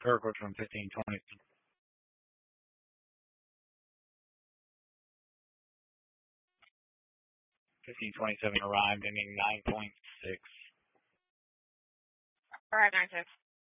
Kirkwood from 1520. 1527 arrived, ending 9.6. All right, 9-6.